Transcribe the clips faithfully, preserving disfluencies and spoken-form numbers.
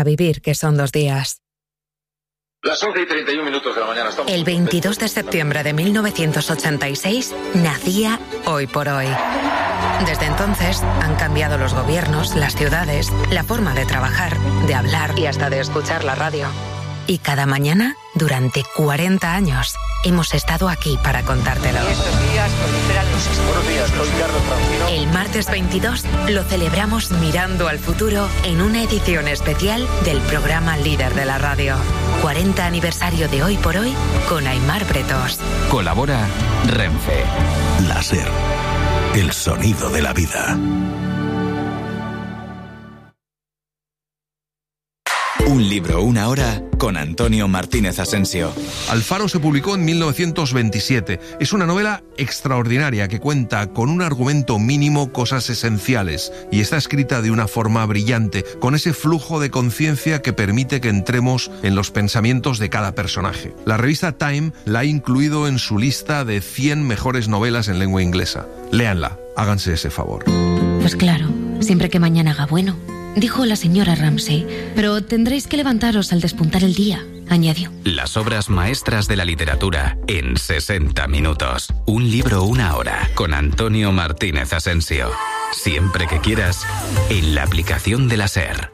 A vivir, que son dos días. Las once y treinta y un minutos de la mañana estamos... El veintidós de septiembre de mil novecientos ochenta y seis nacía Hoy por Hoy. Desde entonces han cambiado los gobiernos, las ciudades, la forma de trabajar, de hablar y hasta de escuchar la radio. Y cada mañana, durante cuarenta años, hemos estado aquí para contártelo. Estos días proliferan los Buenos días, soy Carlos Francino. El martes veintidós lo celebramos mirando al futuro en una edición especial del programa líder de la radio. cuarenta aniversario de Hoy por Hoy con Aimar Bretos. Colabora Renfe. La SER, el sonido de la vida. Un libro, una hora, con Antonio Martínez Asensio. Alfaro se publicó en mil novecientos veintisiete. Es una novela extraordinaria que cuenta con un argumento mínimo cosas esenciales y está escrita de una forma brillante, con ese flujo de conciencia que permite que entremos en los pensamientos de cada personaje. La revista Time la ha incluido en su lista de cien mejores novelas en lengua inglesa. Léanla, háganse ese favor. Pues claro, siempre que mañana haga bueno, dijo la señora Ramsay, pero tendréis que levantaros al despuntar el día, añadió. Las obras maestras de la literatura en sesenta minutos. Un libro, una hora, con Antonio Martínez Asensio. Siempre que quieras, en la aplicación de la SER.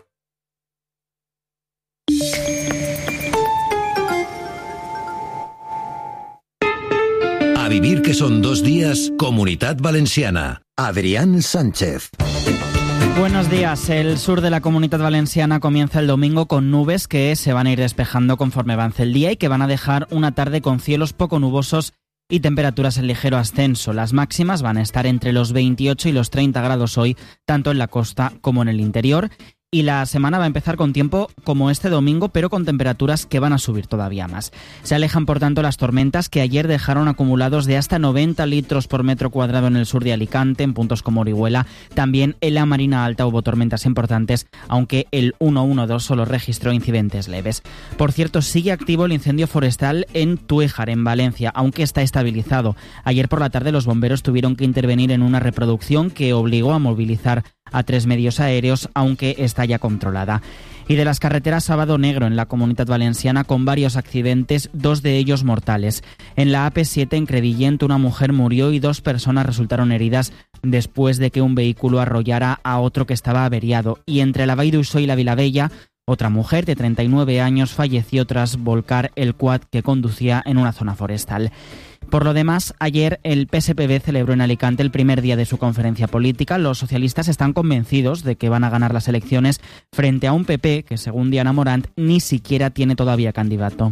A vivir, que son dos días, Comunitat Valenciana. Adrián Sánchez. Buenos días. El sur de la Comunidad Valenciana comienza el domingo con nubes que se van a ir despejando conforme avance el día y que van a dejar una tarde con cielos poco nubosos y temperaturas en ligero ascenso. Las máximas van a estar entre los veintiocho y los treinta grados hoy, tanto en la costa como en el interior. Y la semana va a empezar con tiempo como este domingo, pero con temperaturas que van a subir todavía más. Se alejan, por tanto, las tormentas que ayer dejaron acumulados de hasta noventa litros por metro cuadrado en el sur de Alicante, en puntos como Orihuela. También en la Marina Alta hubo tormentas importantes, aunque el ciento doce solo registró incidentes leves. Por cierto, sigue activo el incendio forestal en Tuéjar, en Valencia, aunque está estabilizado. Ayer por la tarde los bomberos tuvieron que intervenir en una reproducción que obligó a movilizar a tres medios aéreos, aunque está ya controlada. Y de las carreteras, sábado negro en la Comunidad Valenciana con varios accidentes, dos de ellos mortales. En la A P siete en Crevillent una mujer murió y dos personas resultaron heridas después de que un vehículo arrollara a otro que estaba averiado. Y entre la Vall d'Uixó y la Vilavella, otra mujer de treinta y nueve años falleció tras volcar el quad que conducía en una zona forestal. Por lo demás, ayer el P S P B celebró en Alicante el primer día de su conferencia política. Los socialistas están convencidos de que van a ganar las elecciones frente a un P P que, según Diana Morant, ni siquiera tiene todavía candidato.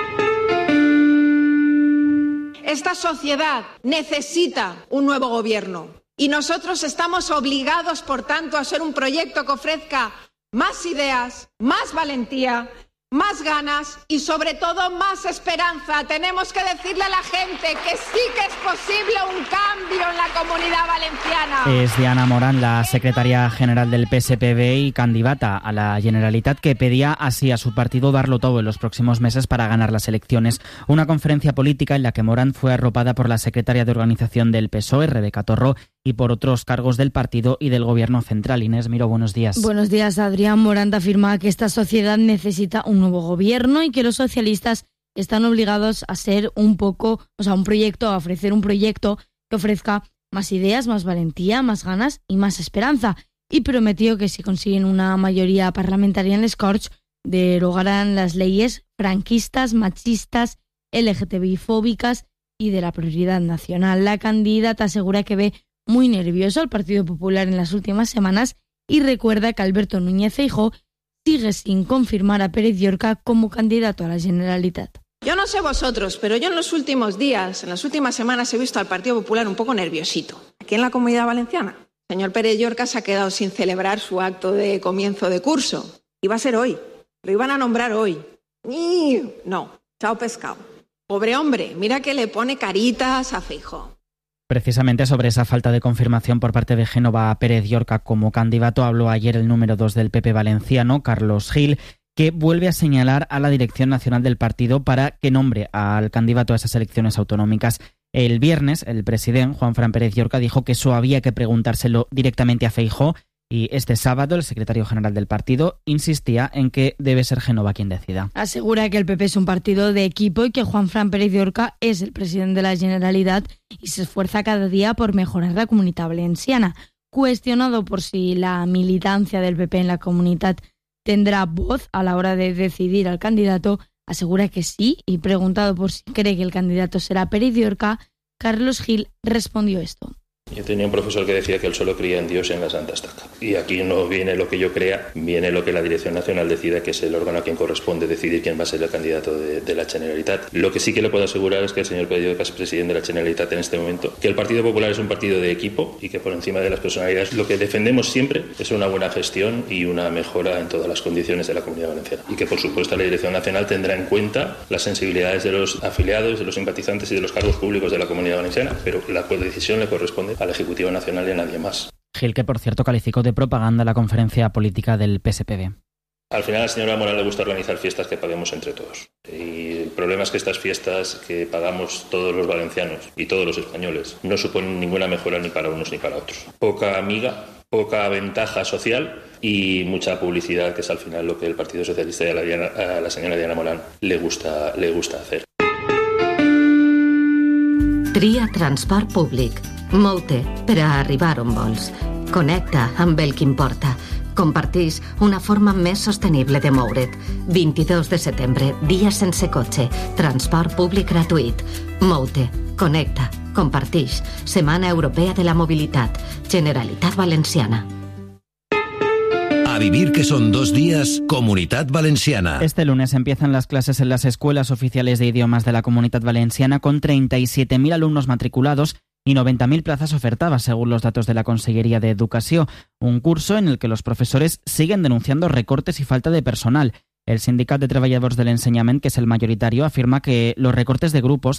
Esta sociedad necesita un nuevo gobierno y nosotros estamos obligados, por tanto, a ser un proyecto que ofrezca más ideas, más valentía, más ganas y sobre todo más esperanza. Tenemos que decirle a la gente que sí que es posible un cambio en la Comunidad Valenciana. Es Diana Morán, la secretaria general del P S P B y candidata a la Generalitat, que pedía así a su partido darlo todo en los próximos meses para ganar las elecciones. Una conferencia política en la que Morán fue arropada por la secretaria de organización del P S O E, Rebeca Torró, y por otros cargos del partido y del gobierno central. Inés Miró, buenos días. Buenos días, Adrián. Morant afirma que esta sociedad necesita un nuevo gobierno y que los socialistas están obligados a ser un poco, o sea, un proyecto, a ofrecer un proyecto que ofrezca más ideas, más valentía, más ganas y más esperanza. Y prometió que si consiguen una mayoría parlamentaria en les Corts, derogarán las leyes franquistas, machistas, L G T B I-fóbicas y de la prioridad nacional. La candidata asegura que ve muy nervioso al Partido Popular en las últimas semanas y recuerda que Alberto Núñez Feijóo sigue sin confirmar a Pérez Llorca como candidato a la Generalitat. Yo no sé vosotros, pero yo en los últimos días, en las últimas semanas he visto al Partido Popular un poco nerviosito. Aquí en la Comunidad Valenciana, el señor Pérez Llorca se ha quedado sin celebrar su acto de comienzo de curso. Iba a ser hoy, lo iban a nombrar hoy. Y no, chao pescado. Pobre hombre, mira que le pone caritas a Feijóo. Precisamente sobre esa falta de confirmación por parte de Génova a Pérez Llorca como candidato habló ayer el número dos del P P valenciano, Carlos Gil, que vuelve a señalar a la dirección nacional del partido para que nombre al candidato a esas elecciones autonómicas. El viernes, el presidente Juan Fran Pérez Llorca dijo que eso había que preguntárselo directamente a Feijóo Y este sábado el secretario general del partido insistía en que debe ser Génova quien decida. Asegura que el P P es un partido de equipo y que Juanfran Pérez de Orca es el presidente de la Generalitat y se esfuerza cada día por mejorar la Comunitat Valenciana. Cuestionado por si la militancia del P P en la Comunitat tendrá voz a la hora de decidir al candidato, asegura que sí, y preguntado por si cree que el candidato será Pérez de Orca, Carlos Gil respondió esto. Yo tenía un profesor que decía que él solo creía en Dios y en la Santa Estaca. Y aquí no viene lo que yo crea, viene lo que la Dirección Nacional decida, que es el órgano a quien corresponde decidir quién va a ser el candidato de, de la Generalitat. Lo que sí que le puedo asegurar es que el señor Pérez de Orca es presidente de la Generalitat en este momento, que el Partido Popular es un partido de equipo y que por encima de las personalidades lo que defendemos siempre es una buena gestión y una mejora en todas las condiciones de la Comunidad Valenciana. Y que por supuesto la Dirección Nacional tendrá en cuenta las sensibilidades de los afiliados, de los simpatizantes y de los cargos públicos de la Comunidad Valenciana, pero la decisión le corresponde al Ejecutivo Nacional y a nadie más. Gil, que por cierto calificó de propaganda la conferencia política del P S P B. Al final a la señora Morán le gusta organizar fiestas que paguemos entre todos. Y el problema es que estas fiestas que pagamos todos los valencianos y todos los españoles no suponen ninguna mejora ni para unos ni para otros. Poca amiga, poca ventaja social y mucha publicidad, que es al final lo que el Partido Socialista y a la, Diana, a la señora Diana Morán le gusta, le gusta hacer. Tria transport públic. Molte per a arribar on vols. Connecta amb el que importa. Compartix una forma més sostenible de moure't. vint-i-dos de setembre, dia sense cotxe. Transport públic gratuït. Moute. Connecta. Compartix. Setmana Europea de la Mobilitat. Generalitat Valenciana. A vivir que son dos días, Comunitat Valenciana. Este lunes empiezan las clases en las escuelas oficiales de idiomas de la Comunitat Valenciana con treinta y siete mil alumnos matriculados y noventa mil plazas ofertadas, según los datos de la Conselleria de Educación. Un curso en el que los profesores siguen denunciando recortes y falta de personal. El Sindicat de Treballadors de l'Ensenyament, que es el mayoritario, afirma que los recortes de grupos